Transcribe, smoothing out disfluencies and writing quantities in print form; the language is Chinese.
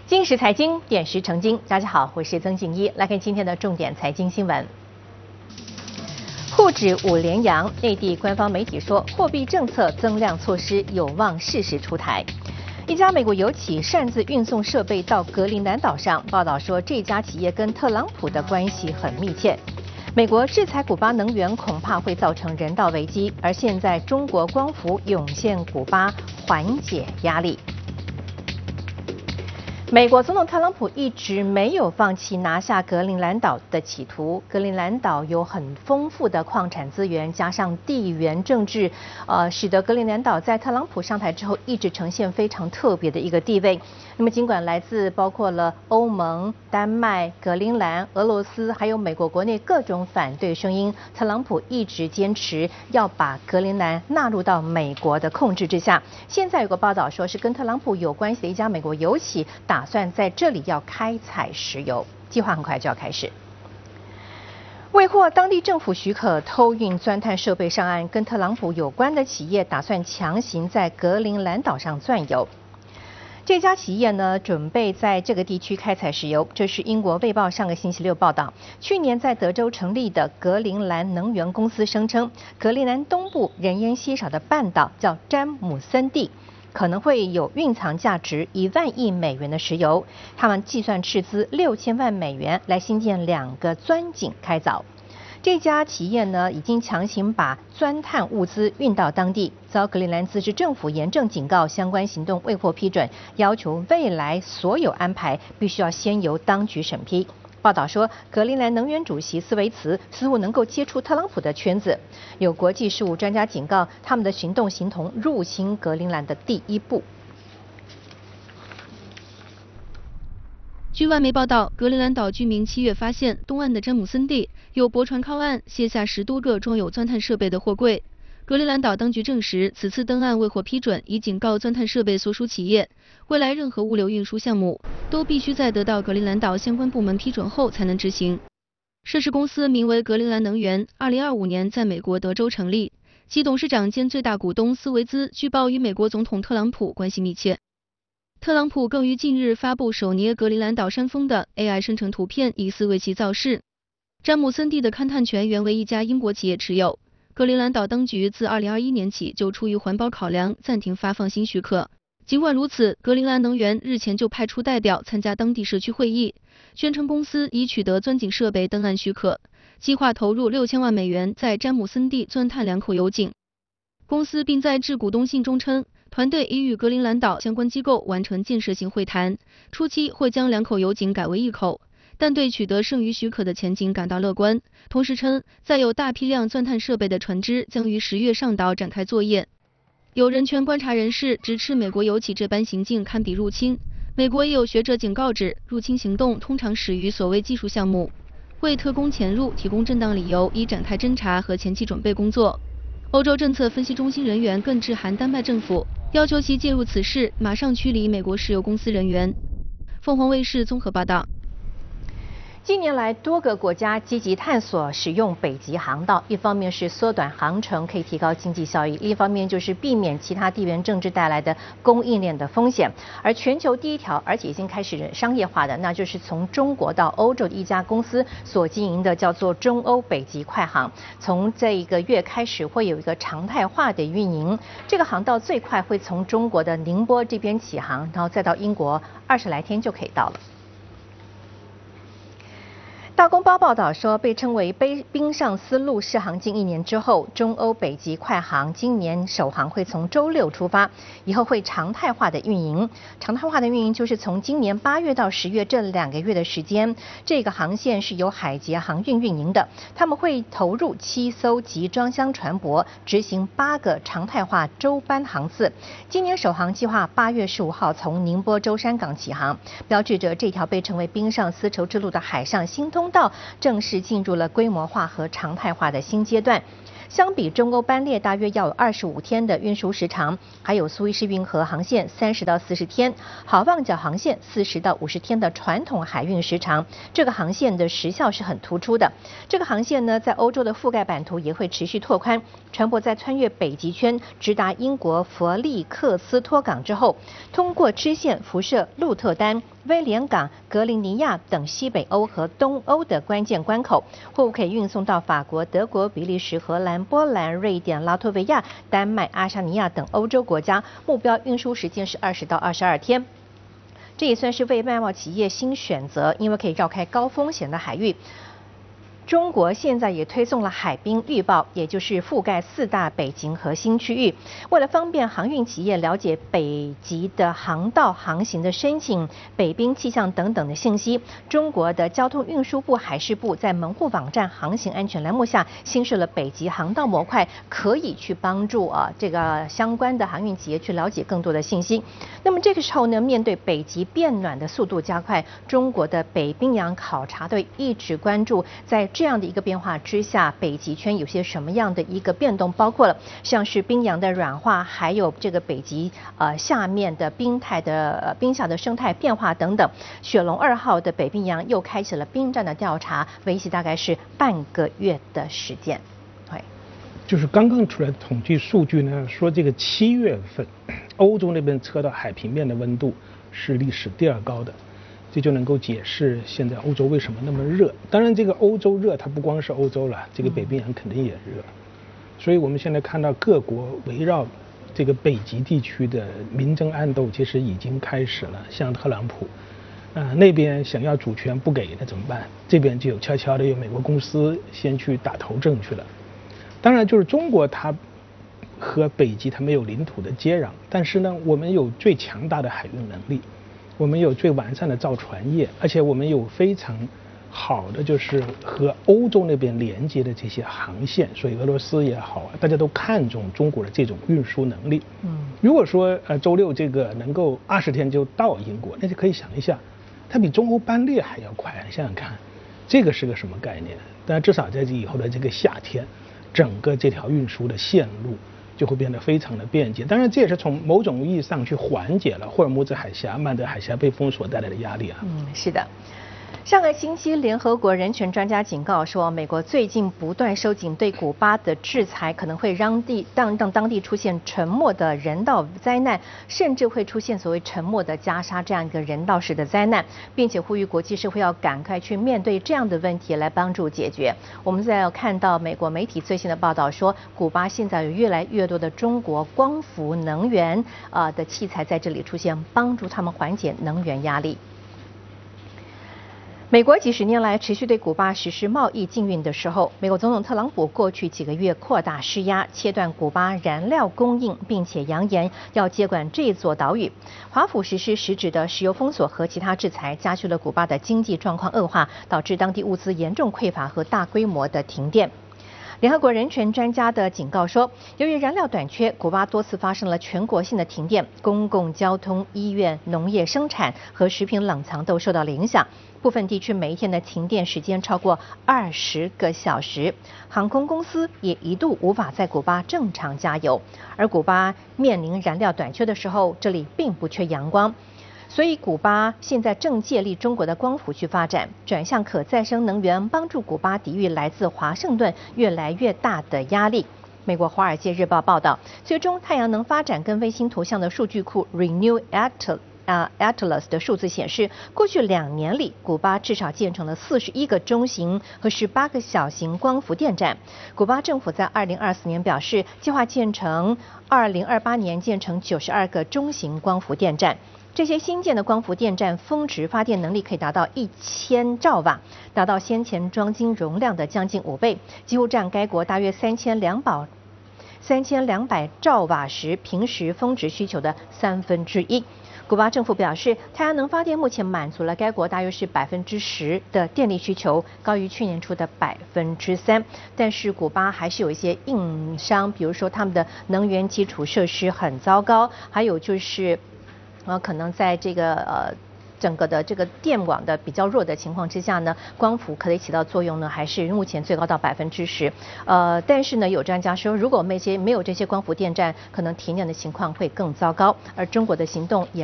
今时财经，点石成金。大家好，我是曾静一，来看今天的重点财经新闻。沪指5连阳，内地官方媒体说，货币政策增量措施有望适时出台。一家美国油企擅自运送设备到格陵兰岛上，报道说这家企业跟特朗普的关系很密切。美国制裁古巴能源恐怕会造成人道危机，而现在中国光伏涌现古巴，缓解压力。美国总统特朗普一直没有放弃拿下格陵兰岛的企图。格陵兰岛有很丰富的矿产资源，加上地缘政治，使得格陵兰岛在特朗普上台之后一直呈现非常特别的一个地位。那么，尽管来自包括了欧盟、丹麦、格陵兰、俄罗斯，还有美国国内各种反对声音，特朗普一直坚持要把格陵兰纳入到美国的控制之下。现在有个报道说是跟特朗普有关系的一家美国油企打算在这里要开采石油，计划很快就要开始。未获当地政府许可偷运钻探设备上岸，跟特朗普有关的企业打算强行在格陵兰岛上钻油。这家企业呢，准备在这个地区开采石油。这是英国《卫报》上个星期六报道，去年在德州成立的格陵兰能源公司声称，格陵兰东部人烟稀少的半岛叫詹姆森地，可能会有蕴藏价值1万亿美元的石油。他们计算斥资6000万美元来新建2个钻井开凿。这家企业呢，已经强行把钻探物资运到当地，遭格陵兰自治政府严正警告，相关行动未获批准，要求未来所有安排必须要先由当局审批。报道说，格陵兰能源主席斯维茨似乎能够接触特朗普的圈子。有国际事务专家警告，他们的行动形同入侵格陵兰的第一步。 据外媒报道，格陵兰岛居民7月发现东岸的詹姆森地有驳船靠岸，卸下10多个装有钻探设备的货柜。格陵兰岛当局证实，此次登岸未获批准，已警告钻探设备所属企业，未来任何物流运输项目都必须在得到格陵兰岛相关部门批准后才能执行。涉事公司名为格陵兰能源，2025年在美国德州成立，其董事长兼最大股东斯维兹据报与美国总统特朗普关系密切。特朗普更于近日发布手捏格陵兰岛山峰的 AI 生成图片，疑似为其造势。詹姆森地的勘探权原为一家英国企业持有，格陵兰岛当局自2021年起就出于环保考量暂停发放新许可。尽管如此，格陵兰能源日前就派出代表参加当地社区会议，宣称公司已取得钻井设备登岸许可，计划投入6000万美元在詹姆森地钻探2口油井。公司并在致股东信中称，团队已与格陵兰岛相关机构完成建设性会谈，初期会将2口油井改为1口，但对取得剩余许可的前景感到乐观。同时称，载有大批量钻探设备的船只将于10月上岛展开作业。有人权观察人士直斥美国油企这般行径堪比入侵。美国也有学者警告指，入侵行动通常始于所谓技术项目，为特工潜入提供正当理由，以展开侦查和前期准备工作。欧洲政策分析中心人员更致函丹麦政府，要求其介入此事，马上驱离美国石油公司人员。凤凰卫视综合报道。 近年来，多个国家积极探索使用北极航道，一方面是缩短航程，可以提高经济效益；另一方面就是避免其他地缘政治带来的供应链的风险。而全球第一条，而且已经开始商业化的，那就是从中国到欧洲的一家公司所经营的，叫做中欧北极快航。从这一个月开始，会有一个常态化的运营。这个航道最快会从中国的宁波这边起航，然后再到英国，20来天就可以到了。大公报报道说，被称为冰上丝路试航近1年之后，中欧北极快航今年首航会从周6出发，以后会常态化的运营。常态化的运营就是从今年8月到10月这2个月的时间，这个航线是由海捷航运运营的，他们会投入7艘集装箱船舶，执行8个常态化周班航次。今年首航计划8月15号从宁波舟山港起航，标志着这条被称为冰上丝绸之路的海上新通道正式进入了规模化和常态化的新阶段。 相比中欧班列大约要有25天的运输时长，还有苏伊士运河航线30到40天，好望角航线40到50天的传统海运时长，这个航线的时效是很突出的。这个航线呢，在欧洲的覆盖版图也会持续拓宽，船舶在穿越北极圈，直达英国弗利克斯托港之后，通过支线辐射鹿特丹、威廉港、格林尼亚等西北欧和东欧的关键关口，货物可以运送到法国、德国、比利时、荷兰、波兰、瑞典、拉脱维亚、丹麦、爱沙尼亚等欧洲国家，目标运输时间是20到22天。这也算是为外贸企业新选择，因为可以绕开高风险的海域。中国现在也推送了海滨预报，也就是覆盖4大北极核心区域。为了方便航运企业了解北极的航道航行的申请、北冰气象等等的信息，中国的交通运输部、海事部在门户网站航行安全栏目下新设了北极航道模块，可以去帮助这个相关的航运企业去了解更多的信息。那么这个时候呢，面对北极变暖的速度加快，中国的北冰洋考察队一直关注在这样的一个变化之下，北极圈有些什么样的一个变动，包括了像是冰洋的软化，还有这个北极下面的冰下的生态变化等等。雪龙2号的北冰洋又开启了冰站的调查，为期大概是半个月的时间。 就是刚刚出来的统计数据呢，说这个7月份，欧洲那边测到海平面的温度是历史第2高的。这就能够解释现在欧洲为什么那么热。当然，这个欧洲热，它不光是欧洲了，这个北冰洋肯定也热。所以我们现在看到各国围绕这个北极地区的明争暗斗，其实已经开始了。像特朗普，那边想要主权不给，那怎么办？这边就悄悄的有美国公司先去打头阵去了。当然，就是中国它和北极它没有领土的接壤，但是呢，我们有最强大的海运能力。我们有最完善的造船业，而且我们有非常好的就是和欧洲那边连接的这些航线，所以俄罗斯也好，大家都看重中国的这种运输能力。如果说周6这个能够20天就到英国，那就可以想一下，它比中欧班列还要快，你想想看，这个是个什么概念？但至少在这以后的这个夏天，整个这条运输的线路就会变得非常的便捷。当然，这也是从某种意义上去缓解了霍尔木兹海峡、曼德海峡被封锁带来的压力啊。 是的。上个星期，联合国人权专家警告说，美国最近不断收紧对古巴的制裁，可能会让当地出现沉默的人道灾难，甚至会出现所谓沉默的加沙这样一个人道式的灾难，并且呼吁国际社会要赶快去面对这样的问题，来帮助解决。我们在看到美国媒体最新的报道说，古巴现在有越来越多的中国光伏能源的器材在这里出现，帮助他们缓解能源压力。美国几十年来持续对古巴实施贸易禁运的时候，美国总统特朗普过去几个月扩大施压，切断古巴燃料供应，并且扬言要接管这座岛屿。华府实施实质的石油封锁和其他制裁，加剧了古巴的经济状况恶化，导致当地物资严重匮乏和大规模的停电。联合国人权专家的警告说，由于燃料短缺，古巴多次发生了全国性的停电，公共交通、医院、农业生产和食品冷藏都受到了影响。部分地区每一天的停电时间超过20个小时，航空公司也一度无法在古巴正常加油。而古巴面临燃料短缺的时候，这里并不缺阳光。所以，古巴现在正借力中国的光伏去发展，转向可再生能源，帮助古巴抵御来自华盛顿越来越大的压力。美国《华尔街日报》报道，最终太阳能发展跟卫星图像的数据库 Renew Atlas 的数字显示，过去2年里，古巴至少建成了41个中型和18个小型光伏电站。古巴政府在2024年表示，计划2028年建成92个中型光伏电站。这些新建的光伏电站峰值发电能力可以达到1000兆瓦，达到先前装机容量的将近5倍，几乎占该国大约3200兆瓦时平时峰值需求的1/3。古巴政府表示，太阳能发电目前满足了该国大约是10%的电力需求，高于去年初的3%。但是古巴还是有一些硬伤，比如说他们的能源基础设施很糟糕，还有就是可能在这整个的这个电网的比较弱的情况之下呢，光伏可以起到作用呢，还是目前最高到10%。但是呢，有专家说，如果没有这些光伏电站，可能停电的情况会更糟糕。而中国的行动也